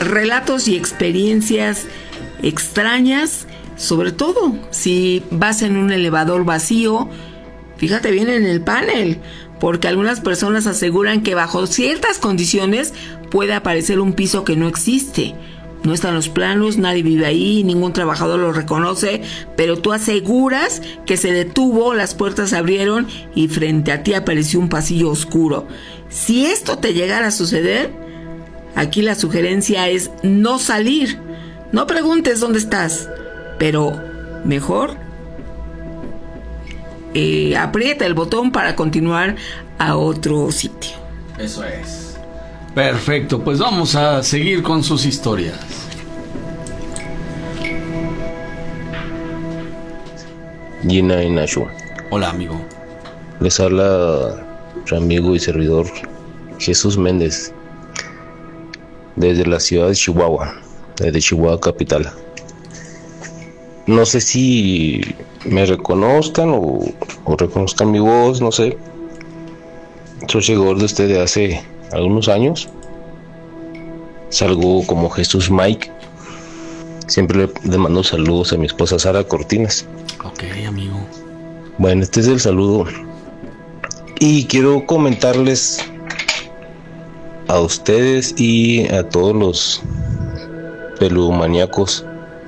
relatos y experiencias extrañas, sobre todo si vas en un elevador vacío. Fíjate bien en el panel, porque algunas personas aseguran que bajo ciertas condiciones puede aparecer un piso que no existe. No están los planos, nadie vive ahí, ningún trabajador lo reconoce, pero tú aseguras que se detuvo, las puertas se abrieron y frente a ti apareció un pasillo oscuro. Si esto te llegara a suceder, aquí la sugerencia es no salir. No preguntes dónde estás, pero mejor aprieta el botón para continuar a otro sitio. Eso es. Perfecto, pues vamos a seguir con sus historias. Gina y Nacho. Hola, amigo. Les habla su amigo y servidor Jesús Méndez, desde la ciudad de Chihuahua, desde Chihuahua capital. No sé si me reconozcan o reconozcan mi voz, no sé. Soy seguidor de ustedes hace algunos años. Salgo como Jesús Mike. Siempre le mando saludos a mi esposa Sara Cortinas. Ok, amigo. Bueno, este es el saludo. Y quiero comentarles a ustedes y a todos los peludomaníacos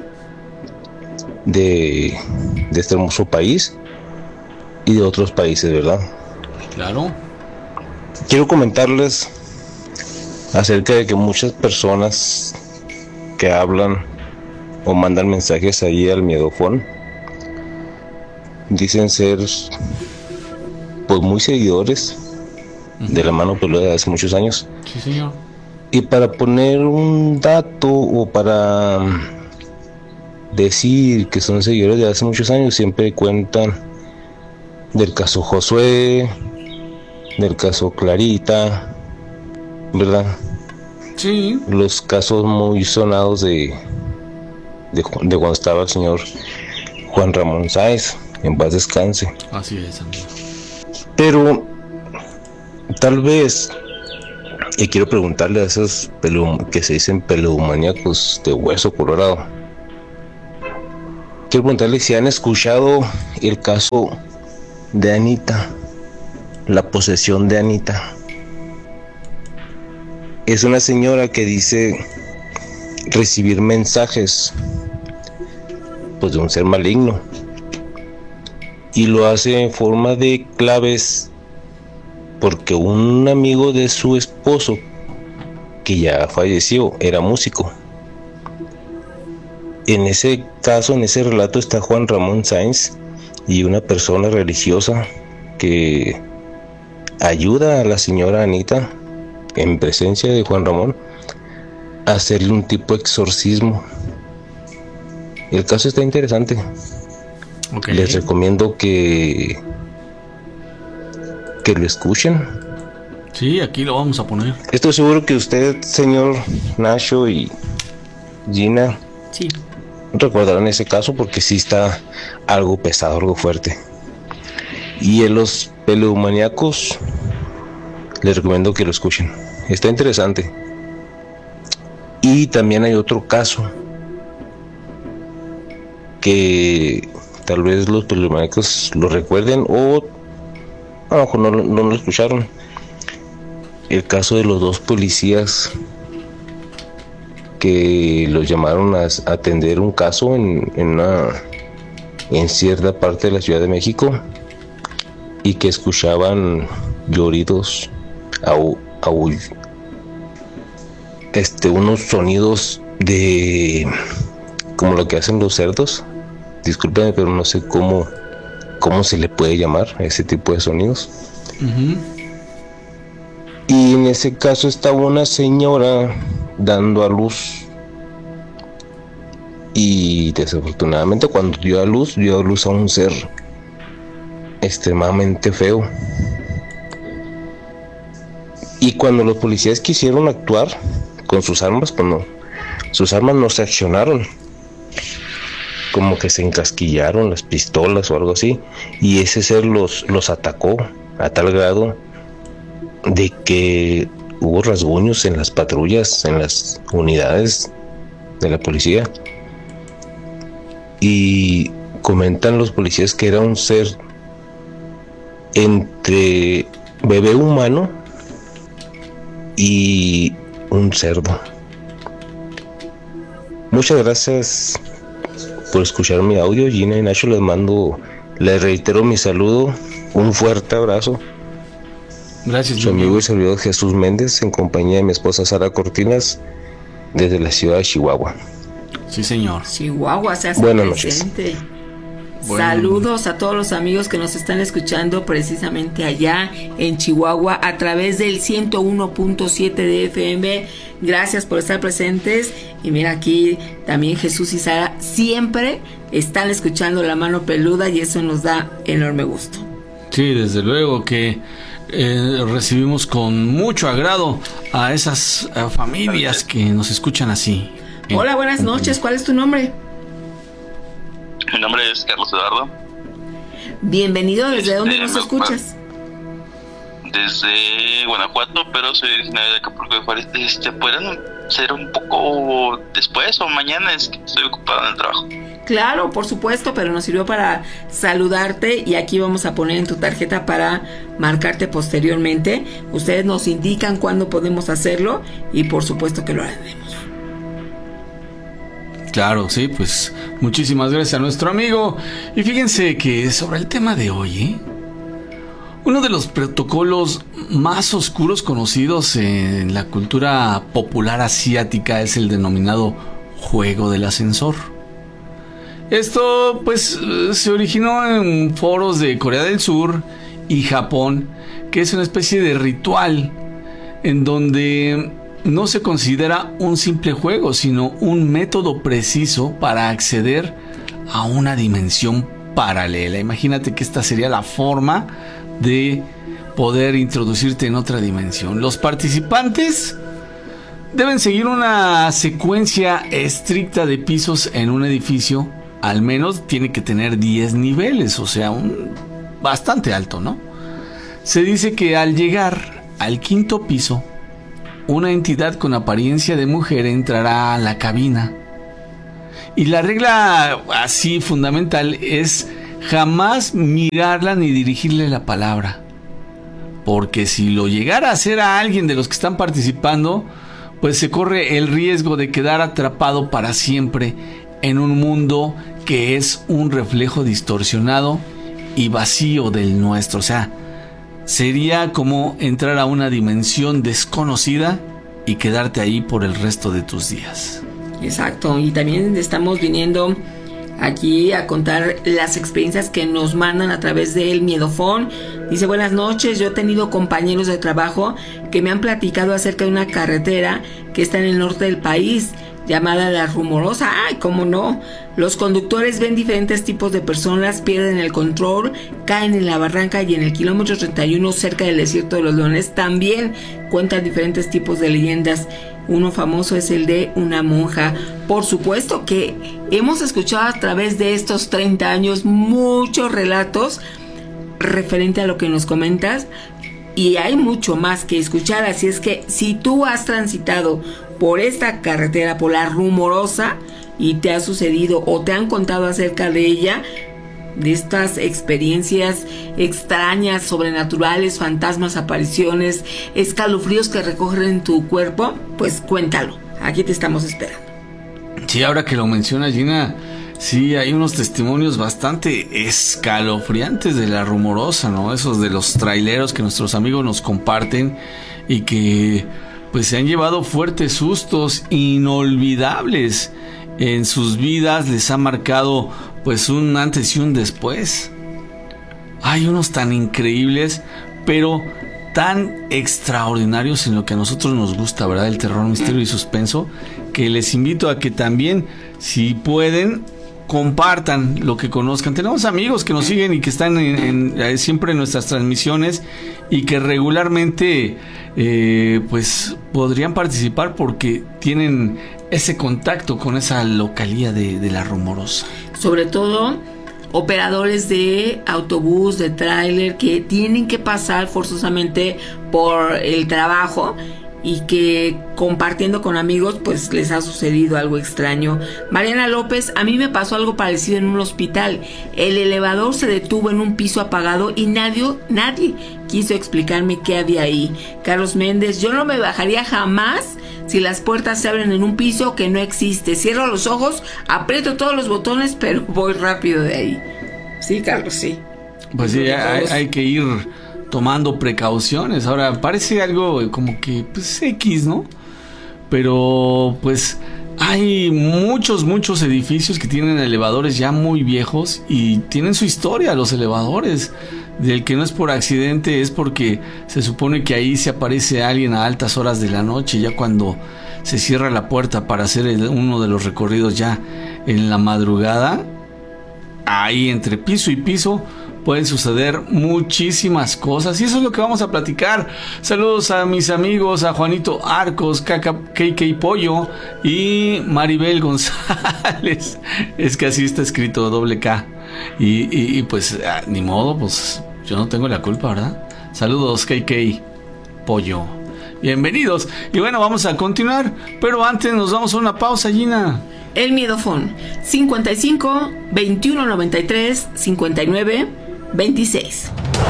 de este hermoso país y de otros países, ¿verdad? Claro. Quiero comentarles acerca de que muchas personas que hablan o mandan mensajes ahí al miedofón dicen ser pues muy seguidores de la mano peluda de hace muchos años. Sí, señor. Y para poner un dato o para decir que son seguidores de hace muchos años, siempre cuentan del caso Josué, del caso Clarita, ¿verdad? Sí. Los casos muy sonados de cuando estaba el señor Juan Ramón Sáenz, en paz descanse. Así es, amigo. Pero tal vez, y quiero preguntarle a esos que se dicen peludomaníacos de hueso colorado, quiero preguntarle si han escuchado el caso de Anita, la posesión de Anita. Es una señora que dice recibir mensajes pues de un ser maligno, y lo hace en forma de claves porque un amigo de su esposo, que ya falleció, era músico. En ese caso, en ese relato, está Juan Ramón Sáenz y una persona religiosa que ayuda a la señora Anita, en presencia de Juan Ramón, a hacerle un tipo de exorcismo. El caso está interesante. Okay. Les recomiendo que lo escuchen. Sí, aquí lo vamos a poner. Estoy seguro que usted, señor Nacho y Gina, sí, recordarán ese caso porque sí está algo pesado, algo fuerte. Y a los peludomaníacos les recomiendo que lo escuchen. Está interesante. Y también hay otro caso que tal vez los peludomaníacos lo recuerden o a lo mejor no lo escucharon. El caso de los dos policías que los llamaron a atender un caso en cierta parte de la Ciudad de México, y que escuchaban lloridos, unos sonidos de como lo que hacen los cerdos. Discúlpenme, pero no sé cómo se le puede llamar a ese tipo de sonidos. Uh-huh. Y en ese caso estaba una señora dando a luz, y desafortunadamente cuando dio a luz a un ser extremadamente feo. Y cuando los policías quisieron actuar con sus armas, pues no, sus armas no se accionaron, como que se encasquillaron las pistolas o algo así, y ese ser los atacó a tal grado de que hubo rasguños en las patrullas, en las unidades de la policía, y comentan los policías que era un ser entre bebé humano y un cerdo. Muchas gracias por escuchar mi audio. Gina y Nacho, les reitero mi saludo, un fuerte abrazo. Gracias, su amigo y servidor Jesús Méndez, en compañía de mi esposa Sara Cortinas, desde la ciudad de Chihuahua. Sí, señor. Chihuahua se hace Buenas presente. Noches. Saludos a todos los amigos que nos están escuchando precisamente allá en Chihuahua a través del 101.7 de FM. Gracias por estar presentes. Y mira, aquí también Jesús y Sara siempre están escuchando La Mano Peluda, y eso nos da enorme gusto. Sí, desde luego que recibimos con mucho agrado a esas familias que nos escuchan así. Hola, buenas noches. ¿Cuál es tu nombre? Mi nombre es Carlos Eduardo. Bienvenido. ¿Desde dónde nos escuchas? Desde Guanajuato, pero soy originario de Acapulco de Juárez. ¿Pueden ser un poco después o mañana? Es que estoy ocupado en el trabajo. Claro, por supuesto, pero nos sirvió para saludarte, y aquí vamos a poner en tu tarjeta para marcarte posteriormente. Ustedes nos indican cuándo podemos hacerlo y por supuesto que lo haremos. Claro, sí, pues muchísimas gracias a nuestro amigo. Y fíjense que sobre el tema de hoy, uno de los protocolos más oscuros conocidos en la cultura popular asiática es el denominado juego del ascensor. Esto pues se originó en foros de Corea del Sur y Japón, que es una especie de ritual en donde no se considera un simple juego, sino un método preciso para acceder a una dimensión paralela. Imagínate que esta sería la forma de poder introducirte en otra dimensión. Los participantes deben seguir una secuencia estricta de pisos en un edificio. Al menos tiene que tener 10 niveles, o sea, bastante alto, ¿no? Se dice que al llegar al quinto piso, una entidad con apariencia de mujer entrará a la cabina. Y la regla así fundamental es jamás mirarla ni dirigirle la palabra. Porque si lo llegara a hacer a alguien de los que están participando, pues se corre el riesgo de quedar atrapado para siempre en un mundo que es un reflejo distorsionado y vacío del nuestro. O sea, sería como entrar a una dimensión desconocida y quedarte ahí por el resto de tus días. Exacto, y también estamos viniendo aquí a contar las experiencias que nos mandan a través del Miedofón. Dice: buenas noches, yo he tenido compañeros de trabajo que me han platicado acerca de una carretera que está en el norte del país llamada La Rumorosa. ¡Ay, cómo no! Los conductores ven diferentes tipos de personas, pierden el control, caen en la barranca, y en el kilómetro 31 cerca del desierto de los Leones también cuentan diferentes tipos de leyendas. Uno famoso es el de una monja. Por supuesto que hemos escuchado a través de estos 30 años muchos relatos referente a lo que nos comentas, y hay mucho más que escuchar. Así es que si tú has transitado por esta carretera, por La Rumorosa, y te ha sucedido o te han contado acerca de ella, de estas experiencias extrañas, sobrenaturales, fantasmas, apariciones, escalofríos que recorren tu cuerpo, pues cuéntalo, aquí te estamos esperando. Sí, ahora que lo menciona Gina, sí, hay unos testimonios bastante escalofriantes de La Rumorosa, ¿no? Esos de los traileros que nuestros amigos nos comparten y que pues se han llevado fuertes sustos inolvidables en sus vidas, les ha marcado pues un antes y un después. Hay unos tan increíbles, pero tan extraordinarios en lo que a nosotros nos gusta, ¿verdad? El terror, misterio y suspenso, que les invito a que también, si pueden, compartan lo que conozcan. Tenemos amigos que nos siguen y que están siempre en nuestras transmisiones y que regularmente pues podrían participar porque tienen ese contacto con esa localía de La Rumorosa. Sobre todo operadores de autobús, de tráiler, que tienen que pasar forzosamente por el trabajo y que compartiendo con amigos pues les ha sucedido algo extraño. Mariana López, a mí me pasó algo parecido en un hospital. El elevador se detuvo en un piso apagado y nadie quiso explicarme qué había ahí. Carlos Méndez, yo no me bajaría jamás si las puertas se abren en un piso que no existe. Cierro los ojos, aprieto todos los botones, pero voy rápido de ahí. Sí, Carlos, sí. Pues sí, hay que ir tomando precauciones. Ahora, parece algo como que, pues, X, ¿no? Pero, pues, hay muchos edificios que tienen elevadores ya muy viejos y tienen su historia, los elevadores. Del que no es por accidente, es porque se supone que ahí se aparece alguien a altas horas de la noche, ya cuando se cierra la puerta para hacer uno de los recorridos ya en la madrugada. Ahí entre piso y piso pueden suceder muchísimas cosas y eso es lo que vamos a platicar. Saludos a mis amigos, a Juanito Arcos, KK Pollo y Maribel González. Es que así está escrito, doble K. Y pues ni modo, pues yo no tengo la culpa, ¿verdad? Saludos, KK Pollo. Bienvenidos. Y bueno, vamos a continuar, pero antes nos damos una pausa, Gina. El Miedofón 55 21 93 59 26.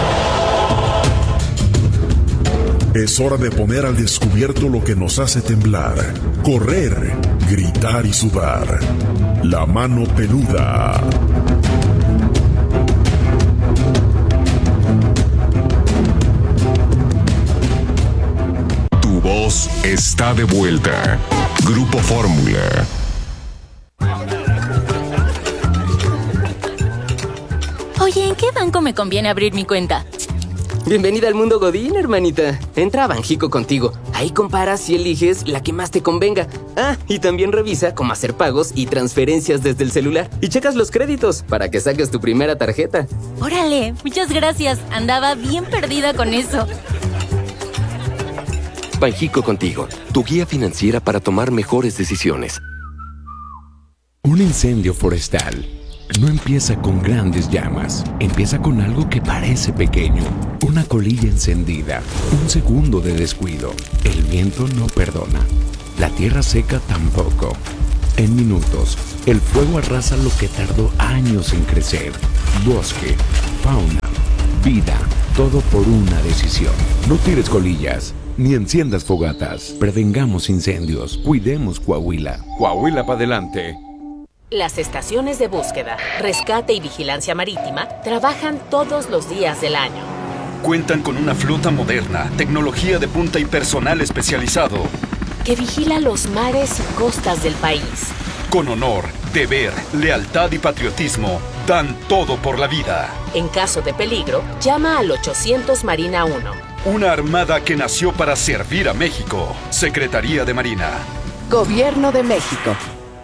Es hora de poner al descubierto lo que nos hace temblar, correr, gritar y sudar. La mano peluda. Tu voz está de vuelta. Grupo Fórmula. Oye, ¿en qué banco me conviene abrir mi cuenta? Bienvenida al mundo Godín, hermanita. Entra a Banjico Contigo. Ahí comparas y eliges la que más te convenga. Ah, y también revisa cómo hacer pagos y transferencias desde el celular. Y checas los créditos para que saques tu primera tarjeta. Órale, muchas gracias. Andaba bien perdida con eso. Banjico Contigo, tu guía financiera para tomar mejores decisiones. Un incendio forestal no empieza con grandes llamas, empieza con algo que parece pequeño, una colilla encendida, un segundo de descuido. El viento no perdona, la tierra seca tampoco. En minutos, el fuego arrasa lo que tardó años en crecer. Bosque, fauna, vida, todo por una decisión. No tires colillas, ni enciendas fogatas. Prevengamos incendios, cuidemos Coahuila. Coahuila para adelante. Las estaciones de búsqueda, rescate y vigilancia marítima trabajan todos los días del año. Cuentan con una flota moderna, tecnología de punta y personal especializado que vigila los mares y costas del país. Con honor, deber, lealtad y patriotismo, dan todo por la vida. En caso de peligro, llama al 800 Marina 1. Una armada que nació para servir a México. Secretaría de Marina. Gobierno de México.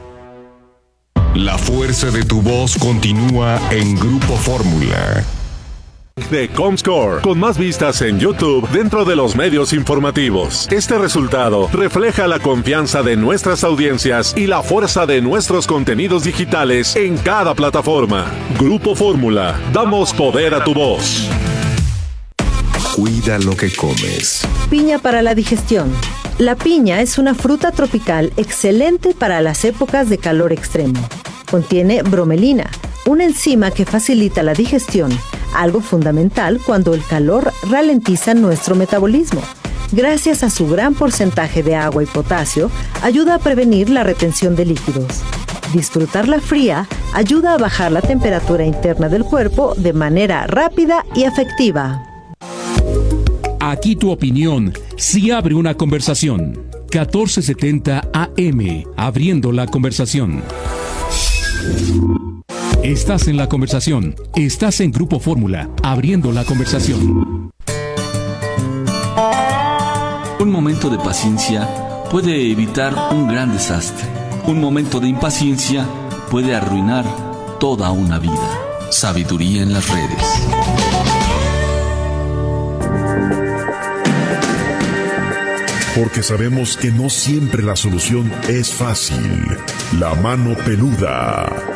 La fuerza de tu voz continúa en Grupo Fórmula. De Comscore, con más vistas en YouTube dentro de los medios informativos. Este resultado refleja la confianza de nuestras audiencias y la fuerza de nuestros contenidos digitales en cada plataforma. Grupo Fórmula, damos poder a tu voz. Cuida lo que comes. Piña para la digestión. La piña es una fruta tropical excelente para las épocas de calor extremo. Contiene bromelina, una enzima que facilita la digestión, algo fundamental cuando el calor ralentiza nuestro metabolismo. Gracias a su gran porcentaje de agua y potasio, ayuda a prevenir la retención de líquidos. Disfrutarla fría ayuda a bajar la temperatura interna del cuerpo de manera rápida y efectiva. Aquí tu opinión sí abre una conversación. 1470 AM, abriendo la conversación. Estás en la conversación. Estás en Grupo Fórmula, abriendo la conversación. Un momento de paciencia puede evitar un gran desastre. Un momento de impaciencia puede arruinar toda una vida. Sabiduría en las redes. Porque sabemos que no siempre la solución es fácil. La mano peluda.